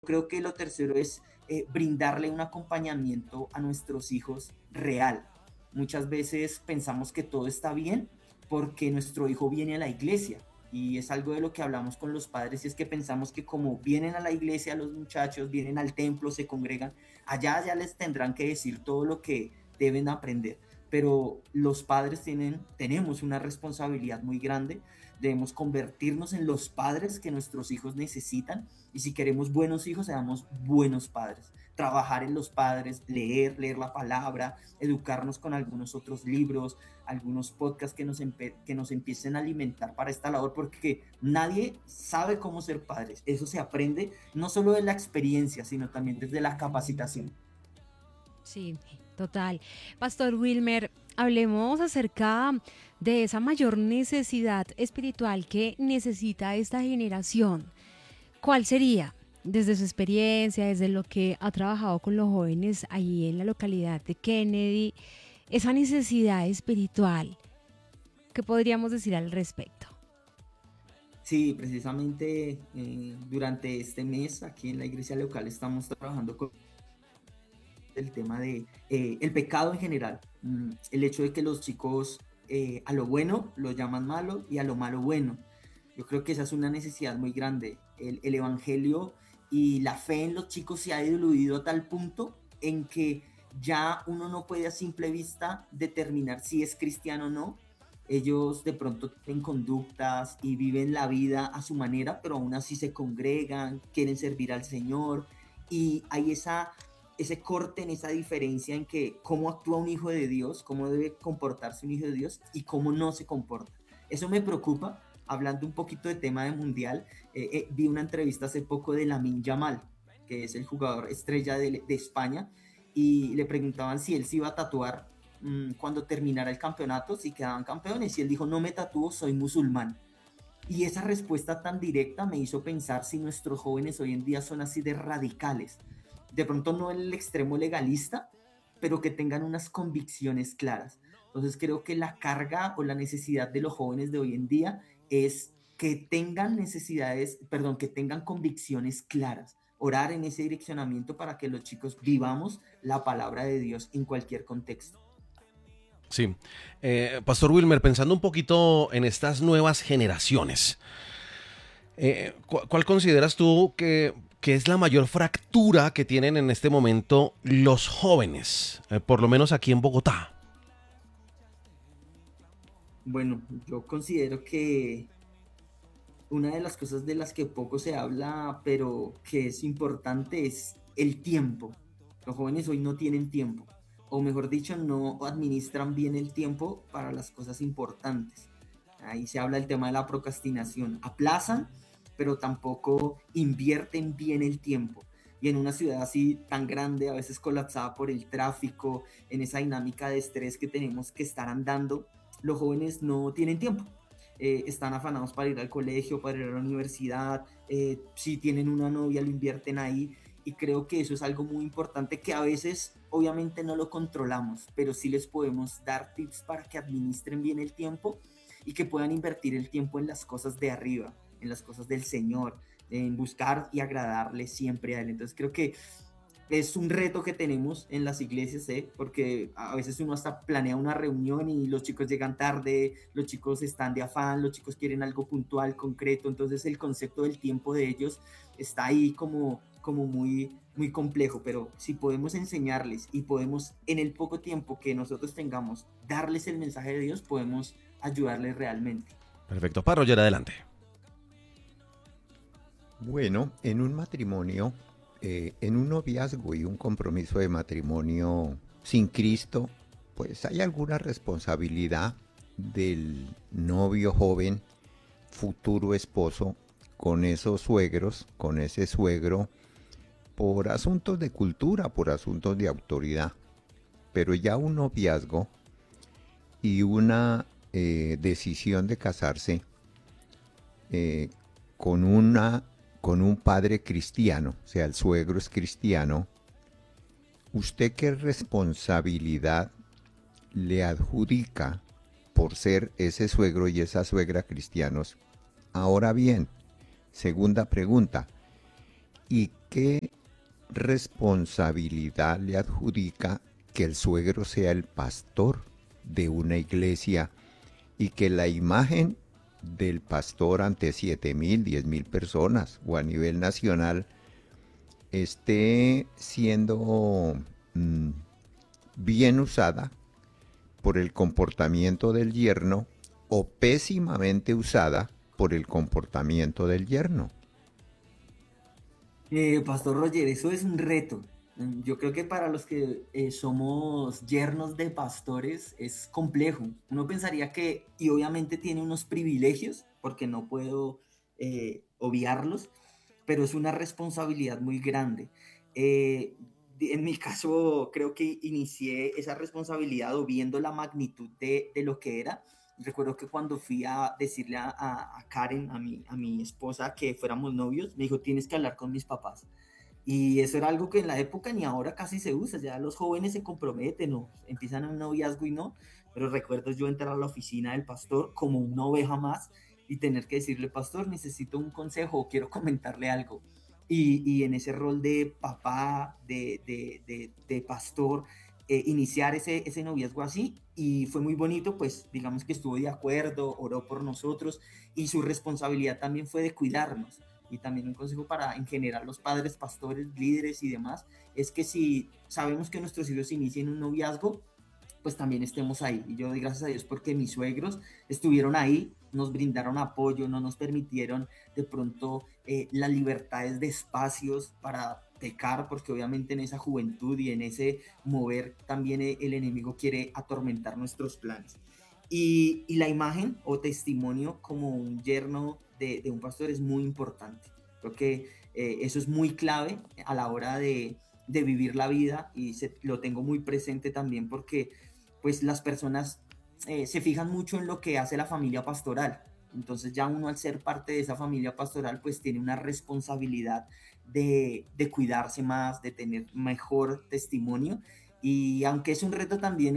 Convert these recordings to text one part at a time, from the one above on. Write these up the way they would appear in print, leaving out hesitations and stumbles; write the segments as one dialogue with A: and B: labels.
A: creo que lo tercero es brindarle un acompañamiento a nuestros hijos real. Muchas veces pensamos que todo está bien porque nuestro hijo viene a la iglesia, y es algo de lo que hablamos con los padres, y es que pensamos que como vienen a la iglesia los muchachos, vienen al templo, se congregan, allá ya les tendrán que decir todo lo que deben aprender. Pero los padres tenemos una responsabilidad muy grande. Debemos convertirnos en los padres que nuestros hijos necesitan, y si queremos buenos hijos, seamos buenos padres. Trabajar en los padres, leer la palabra, educarnos con algunos otros libros, algunos podcasts que nos empiecen a alimentar para esta labor, porque nadie sabe cómo ser padres. Eso se aprende no solo de la experiencia, sino también desde la capacitación.
B: Sí, total. Pastor Wilmer, hablemos acerca de esa mayor necesidad espiritual que necesita esta generación. ¿Cuál sería, desde su experiencia, desde lo que ha trabajado con los jóvenes ahí en la localidad de Kennedy, esa necesidad espiritual? ¿Qué podríamos decir al respecto?
A: Sí, precisamente durante este mes aquí en la iglesia local estamos trabajando con el tema de el pecado en general. El hecho de que los chicos a lo bueno lo llaman malo y a lo malo bueno. Yo creo que esa es una necesidad muy grande. El evangelio y la fe en los chicos se ha diluido a tal punto en que ya uno no puede a simple vista determinar si es cristiano o no. Ellos de pronto tienen conductas y viven la vida a su manera, pero aún así se congregan, quieren servir al Señor, y hay ese corte en esa diferencia en que cómo actúa un hijo de Dios, cómo debe comportarse un hijo de Dios y cómo no se comporta. Eso me preocupa. Hablando un poquito de tema de mundial, vi una entrevista hace poco de Lamine Yamal, que es el jugador estrella de España, y le preguntaban si él se iba a tatuar cuando terminara el campeonato, si quedaban campeones, y él dijo: no me tatúo, soy musulmán. Y esa respuesta tan directa me hizo pensar si nuestros jóvenes hoy en día son así de radicales. De pronto no en el extremo legalista, pero que tengan unas convicciones claras. Entonces creo que la carga o la necesidad de los jóvenes de hoy en día es que tengan que tengan convicciones claras. Orar en ese direccionamiento para que los chicos vivamos la palabra de Dios en cualquier contexto.
C: Sí. Pastor Wilmer, pensando un poquito en estas nuevas generaciones, ¿cuál consideras tú que es la mayor fractura que tienen en este momento los jóvenes, por lo menos aquí en Bogotá?
A: Bueno, yo considero que una de las cosas de las que poco se habla, pero que es importante, es el tiempo. Los jóvenes hoy no tienen tiempo, o mejor dicho, no administran bien el tiempo para las cosas importantes. Ahí se habla del tema de la procrastinación. Aplazan, pero tampoco invierten bien el tiempo. Y en una ciudad así tan grande, a veces colapsada por el tráfico, en esa dinámica de estrés que tenemos que estar andando, los jóvenes no tienen tiempo. Están afanados para ir al colegio, para ir a la universidad, si tienen una novia lo invierten ahí, y creo que eso es algo muy importante que a veces obviamente no lo controlamos, pero sí les podemos dar tips para que administren bien el tiempo y que puedan invertir el tiempo en las cosas de arriba, en las cosas del Señor, en buscar y agradarle siempre a Él. Entonces creo que es un reto que tenemos en las iglesias, porque a veces uno hasta planea una reunión y los chicos llegan tarde, los chicos están de afán, los chicos quieren algo puntual, concreto, entonces el concepto del tiempo de ellos está ahí como muy, muy complejo, pero si podemos enseñarles y podemos en el poco tiempo que nosotros tengamos darles el mensaje de Dios, podemos ayudarles realmente.
C: Perfecto, para Roger, adelante.
D: Bueno, en un matrimonio, en un noviazgo y un compromiso de matrimonio sin Cristo, pues hay alguna responsabilidad del novio joven, futuro esposo, con esos suegros, con ese suegro, por asuntos de cultura, por asuntos de autoridad. Pero ya un noviazgo y una decisión de casarse eh, con con un padre cristiano, o sea, el suegro es cristiano, ¿usted qué responsabilidad le adjudica por ser ese suegro y esa suegra cristianos? Ahora bien, segunda pregunta, ¿y qué responsabilidad le adjudica que el suegro sea el pastor de una iglesia y que la imagen del pastor ante 7.000, 10.000 personas o a nivel nacional esté siendo bien usada por el comportamiento del yerno o pésimamente usada por el comportamiento del yerno.
A: Pastor Roger, eso es un reto. Yo creo que para los que somos yernos de pastores es complejo. Uno pensaría que, y obviamente tiene unos privilegios, porque no puedo obviarlos, pero es una responsabilidad muy grande. Eh, en mi caso, creo que inicié esa responsabilidad o viendo la magnitud de lo que era. Recuerdo que cuando fui a decirle a Karen, a mi esposa, que fuéramos novios, me dijo, tienes que hablar con mis papás. Y eso era algo que en la época ni ahora casi se usa, ya los jóvenes se comprometen o empiezan un noviazgo y no, pero recuerdo yo entrar a la oficina del pastor como una oveja más y tener que decirle, pastor, necesito un consejo o quiero comentarle algo. Y en ese rol de papá, de pastor, iniciar ese noviazgo así y fue muy bonito, pues digamos que estuvo de acuerdo, oró por nosotros y su responsabilidad también fue de cuidarnos. Y también un consejo para en general los padres, pastores, líderes y demás, es que si sabemos que nuestros hijos inicien un noviazgo, pues también estemos ahí. Y yo doy gracias a Dios porque mis suegros estuvieron ahí, nos brindaron apoyo, no nos permitieron de pronto las libertades de espacios para pecar, porque obviamente en esa juventud y en ese mover también el enemigo quiere atormentar nuestros planes. Y la imagen o testimonio como un yerno de un pastor es muy importante. Creo que eso es muy clave a la hora de vivir la vida y lo tengo muy presente también porque pues las personas se fijan mucho en lo que hace la familia pastoral. Entonces ya uno al ser parte de esa familia pastoral pues tiene una responsabilidad de cuidarse más, de tener mejor testimonio y aunque es un reto también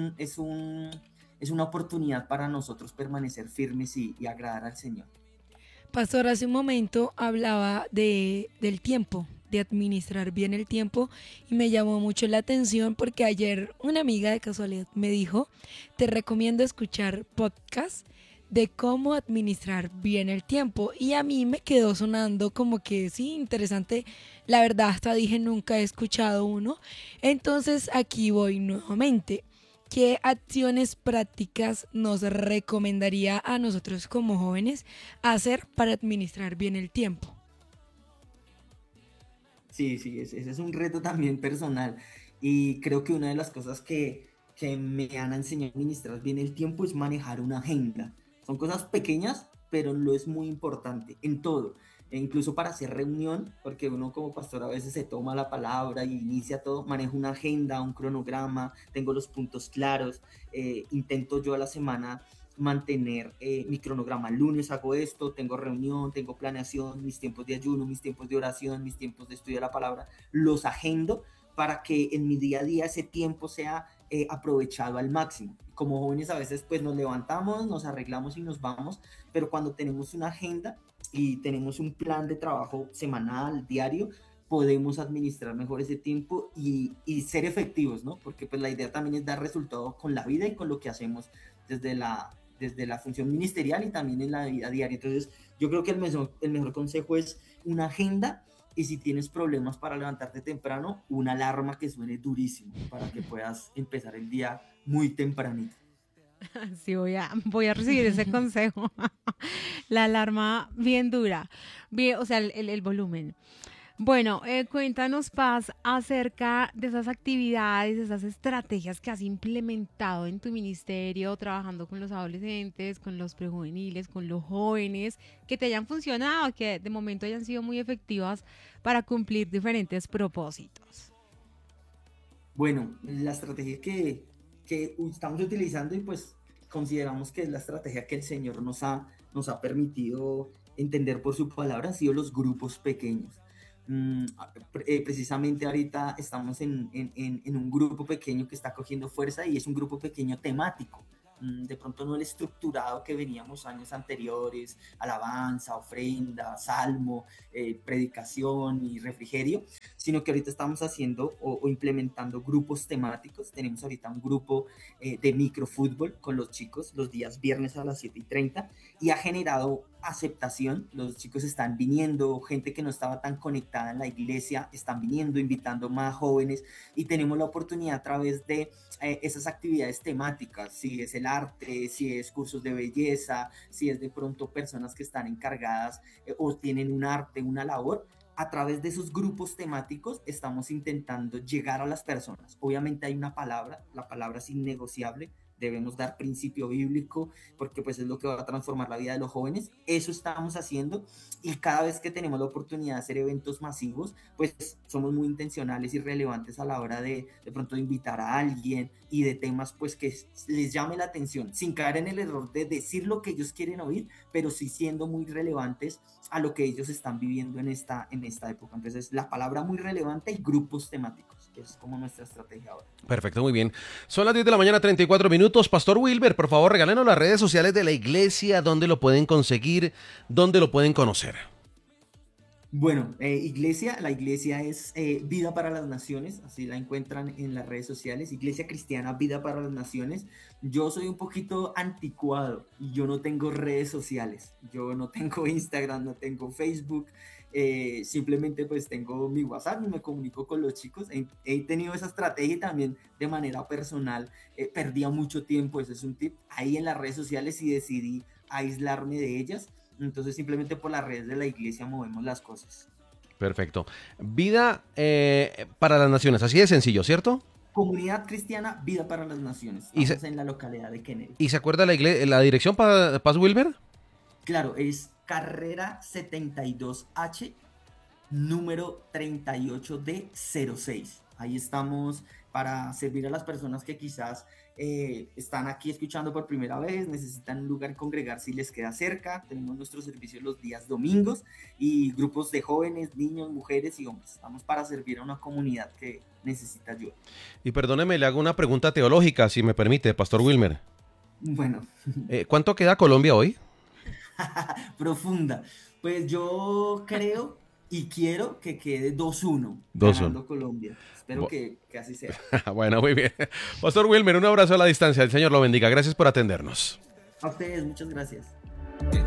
A: es una oportunidad para nosotros permanecer firmes y agradar al Señor.
E: Pastor, hace un momento hablaba del tiempo, de administrar bien el tiempo y me llamó mucho la atención porque ayer una amiga de casualidad me dijo, te recomiendo escuchar podcasts de cómo administrar bien el tiempo y a mí me quedó sonando como que sí, interesante, la verdad hasta dije nunca he escuchado uno, entonces aquí voy nuevamente. ¿Qué acciones prácticas nos recomendaría a nosotros como jóvenes hacer para administrar bien el tiempo?
A: Sí, sí, ese es un reto también personal y creo que una de las cosas que me han enseñado a administrar bien el tiempo es manejar una agenda. Son cosas pequeñas, pero lo es muy importante en todo, e incluso para hacer reunión, porque uno como pastor a veces se toma la palabra y inicia todo, manejo una agenda, un cronograma, tengo los puntos claros, intento yo a la semana mantener mi cronograma. Lunes hago esto, tengo reunión, tengo planeación, mis tiempos de ayuno, mis tiempos de oración, mis tiempos de estudio de la palabra, los agendo para que en mi día a día ese tiempo sea aprovechado al máximo. Como jóvenes a veces pues nos levantamos, nos arreglamos y nos vamos, pero cuando tenemos una agenda y tenemos un plan de trabajo semanal, diario, podemos administrar mejor ese tiempo y ser efectivos, ¿no? Porque pues la idea también es dar resultado con la vida y con lo que hacemos desde la función ministerial y también en la vida diaria. Entonces, yo creo que el mejor consejo es una agenda y si tienes problemas para levantarte temprano, una alarma que suene durísimo para que puedas empezar el día muy tempranito.
B: Sí, voy a recibir ese consejo. La alarma bien dura, bien, o sea, el volumen. Bueno, cuéntanos, Paz, acerca de esas actividades, esas estrategias que has implementado en tu ministerio, trabajando con los adolescentes, con los prejuveniles, con los jóvenes, que te hayan funcionado, que de momento hayan sido muy efectivas para cumplir diferentes propósitos.
A: Bueno, la estrategia que estamos utilizando y pues consideramos que es la estrategia que el Señor nos ha permitido entender por su palabra han sido los grupos pequeños. Precisamente ahorita estamos en un grupo pequeño que está cogiendo fuerza y es un grupo pequeño temático. De pronto no el estructurado que veníamos años anteriores, alabanza, ofrenda, salmo, predicación y refrigerio, sino que ahorita estamos haciendo o implementando grupos temáticos. Tenemos ahorita un grupo de microfútbol con los chicos los días viernes a las 7:30 y ha generado aceptación. Los chicos están viniendo, gente que no estaba tan conectada en la iglesia, están viniendo, invitando más jóvenes y tenemos la oportunidad a través de esas actividades temáticas, si es el arte, si es cursos de belleza, si es de pronto personas que están encargadas o tienen un arte, una labor. A través de esos grupos temáticos estamos intentando llegar a las personas. Obviamente hay una palabra, la palabra es innegociable, debemos dar principio bíblico porque pues es lo que va a transformar la vida de los jóvenes. Eso estamos haciendo y cada vez que tenemos la oportunidad de hacer eventos masivos, pues somos muy intencionales y relevantes a la hora de pronto de invitar a alguien y de temas pues que les llame la atención, sin caer en el error de decir lo que ellos quieren oír, pero sí siendo muy relevantes a lo que ellos están viviendo en esta época. Entonces la palabra muy relevante y grupos temáticos, que es como nuestra estrategia ahora.
C: Perfecto, muy bien. Son las 10 de la mañana, 34 minutos. Pastor Wilber, por favor, regálenos las redes sociales de la iglesia, dónde lo pueden conseguir, dónde lo pueden conocer.
A: Bueno, la iglesia es Vida para las Naciones, así la encuentran en las redes sociales, Iglesia Cristiana Vida para las Naciones. Yo soy un poquito anticuado y yo no tengo redes sociales, yo no tengo Instagram, no tengo Facebook, simplemente pues tengo mi WhatsApp y me comunico con los chicos. He tenido esa estrategia y también de manera personal perdía mucho tiempo, ese es un tip, ahí en las redes sociales y decidí aislarme de ellas. Entonces simplemente por las redes de la iglesia movemos las cosas.
C: Perfecto. Vida para las Naciones, así de sencillo, ¿cierto?
A: Comunidad Cristiana Vida para las Naciones. Estamos en la localidad de Kennedy.
C: ¿Y se acuerda la dirección, Paz Wilber?
A: Claro, es carrera 72H, número 38D06. Ahí estamos para servir a las personas que quizás están aquí escuchando por primera vez, necesitan un lugar congregar si les queda cerca. Tenemos nuestro servicio los días domingos y grupos de jóvenes, niños, mujeres y hombres. Estamos para servir a una comunidad que necesita ayuda.
C: Y perdóneme, le hago una pregunta teológica, si me permite, Pastor Wilmer.
A: Bueno.
C: ¿Cuánto queda Colombia hoy?
A: Profunda. Pues yo creo y quiero que quede 2-1 ganando Colombia. Espero que así sea.
C: Bueno, muy bien. Pastor Wilmer, un abrazo a la distancia. El Señor lo bendiga. Gracias por atendernos.
A: A ustedes, muchas gracias.